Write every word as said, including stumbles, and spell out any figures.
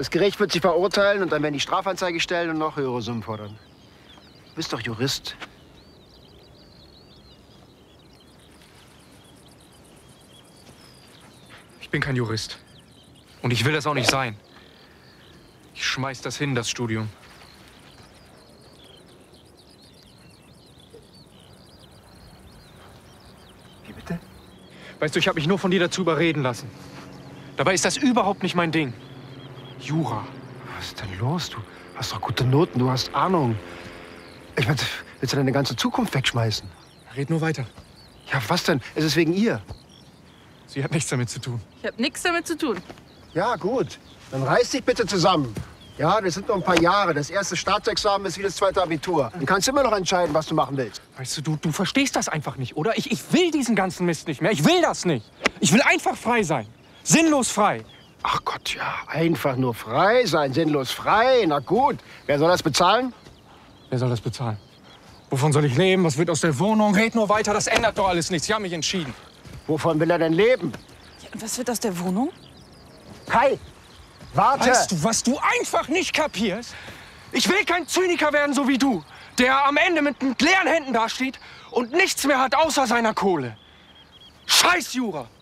Das Gericht wird Sie verurteilen und dann werden die Strafanzeige stellen und noch höhere Summen fordern. Du bist doch Jurist. Ich bin kein Jurist. Und ich will das auch nicht sein. Ich schmeiß das hin, das Studium. Wie bitte? Weißt du, ich habe mich nur von dir dazu überreden lassen. Dabei ist das überhaupt nicht mein Ding. Jura. Was ist denn los? Du hast doch gute Noten, du hast Ahnung. Ich meine, willst du deine ganze Zukunft wegschmeißen? Red nur weiter. Ja, was denn? Es ist wegen ihr. Sie hat nichts damit zu tun. Ich habe nichts damit zu tun. Ja, gut. Dann reiß dich bitte zusammen. Ja, das sind noch ein paar Jahre. Das erste Staatsexamen ist wie das zweite Abitur. Dann kannst du immer noch entscheiden, was du machen willst. Weißt du, du, du verstehst das einfach nicht, oder? Ich, ich will diesen ganzen Mist nicht mehr. Ich will das nicht. Ich will einfach frei sein. Sinnlos frei. Ach Gott, ja. Einfach nur frei sein, sinnlos frei. Na gut. Wer soll das bezahlen? Wer soll das bezahlen? Wovon soll ich leben? Was wird aus der Wohnung? Red nur weiter, das ändert doch alles nichts. Ich habe mich entschieden. Wovon will er denn leben? Ja, und was wird aus der Wohnung? Kai, warte! Weißt du, was du einfach nicht kapierst? Ich will kein Zyniker werden, so wie du, der am Ende mit, mit leeren Händen dasteht und nichts mehr hat außer seiner Kohle. Scheiß Jura!